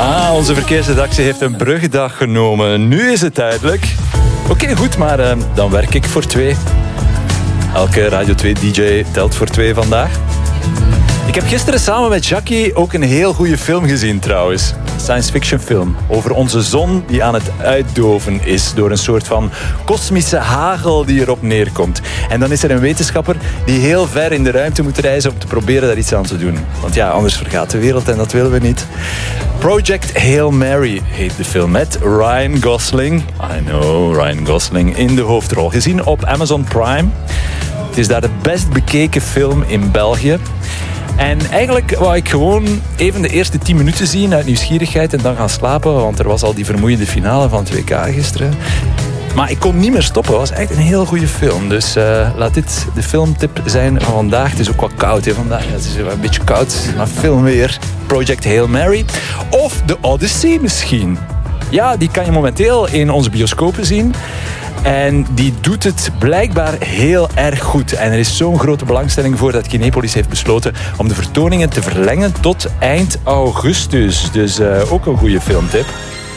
Onze verkeersredactie heeft een bruggendag genomen. Nu is het duidelijk. Oké, goed, maar dan werk ik voor 2. Elke Radio 2-dj telt voor 2 vandaag. Ik heb gisteren samen met Jackie ook een heel goede film gezien trouwens. Science fiction film over onze zon die aan het uitdoven is door een soort van kosmische hagel die erop neerkomt. En dan is er een wetenschapper die heel ver in de ruimte moet reizen om te proberen daar iets aan te doen. Want ja, anders vergaat de wereld en dat willen we niet. Project Hail Mary heet de film met Ryan Gosling. I know, Ryan Gosling in de hoofdrol. Gezien op Amazon Prime. Het is daar de best bekeken film in België. En eigenlijk wou ik gewoon even de eerste 10 minuten zien uit nieuwsgierigheid en dan gaan slapen, want er was al die vermoeiende finale van het WK gisteren. Maar ik kon niet meer stoppen. Het was echt een heel goede film. Dus laat dit de filmtip zijn van vandaag. Het is ook wat koud hè, vandaag. Het is een beetje koud, maar film weer. Project Hail Mary. Of The Odyssey misschien. Ja, die kan je momenteel in onze bioscopen zien. En die doet het blijkbaar heel erg goed. En er is zo'n grote belangstelling voor dat Kinepolis heeft besloten om de vertoningen te verlengen tot eind augustus. Dus ook een goede filmtip.